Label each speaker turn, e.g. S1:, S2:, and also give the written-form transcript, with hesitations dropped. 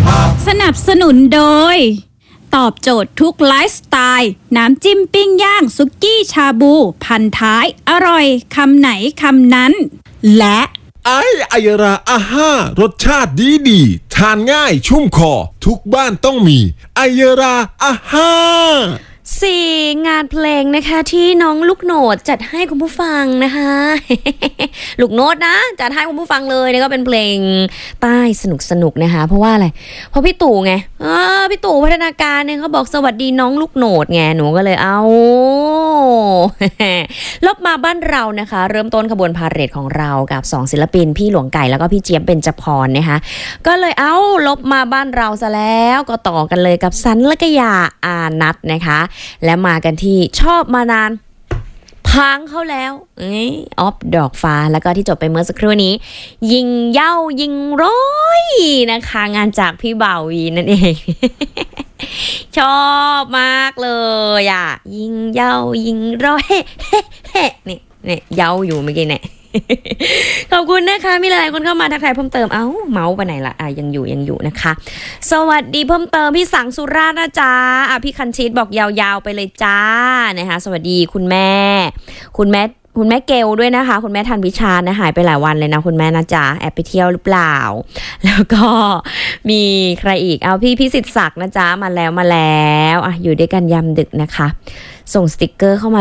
S1: สนับสนุนโดยตอบโจทย์ทุกไลฟ์สไตล์น้ำจิ้มปิ้งย่างสุกี้ชาบูพันท้ายอร่อยคำไหนคำนั้นและ
S2: ไอยราอาห้ารสชาติดีทานง่ายชุ่มคอทุกบ้านต้องมีไอยราอาห้า
S3: 4 งานเพลงนะคะที่น้องลูกโหนดจัดให้คุณผู้ฟังนะคะ ลูกโนดนะจัดให้คุณผู้ฟังเลยนี่ก็เป็นเพลงใต้สนุกนะคะเพราะว่าอะไรเพราะพี่ตู่ไงพี่ตู่พัฒนาการเนี่ยเขาบอกสวัสดีน้องลูกโหนดไงหนูก็เลยเอา ลบมาบ้านเรานะคะเริ่มต้นขบวนพาเหรดของเรากับ2ศิลปินพี่หลวงไก่แล้วก็พี่เจี๊ยบเบญจพรนะคะก็เลยลบมาบ้านเราซะแล้วก็ต่อกันเลยกับสันและกยาอานัทนะคะและมากันที่ชอบมานานพังเข้าแล้วออฟดอกฟ้าแล้วก็ที่จบไปเมื่อสักครู่นี้ยิงเย้ายิงร้อยนะคะงานจากพี่บ่าววีนั่นเอง ชอบมากเลยยิงเย้ายิงร้อยนี่เย้าอยู่เมื่อกี้เนี่ยขอบคุณนะคะมีหลายคนเข้ามาทักทายเพิ่มเติมเมาส์ไปไหนละยังอยู่นะคะสวัสดีเพิ่มเติมพี่สังสุราษฎร์นะจ๊ะพี่คันชิตบอกยาวๆไปเลยจ้านะคะสวัสดีคุณแม่เกลด้วยนะคะคุณแม่ทันวิชานะหายไปหลายวันเลยนะคุณแม่นะจ๊ะแอบไปเที่ยวหรือเปล่าแล้วก็มีใครอีกพี่พิสิทธิ์ศักดิ์นะจ๊ะมาแล้วอยู่ด้วยกันยามดึกนะคะส่งสติกเกอร์เข้ามา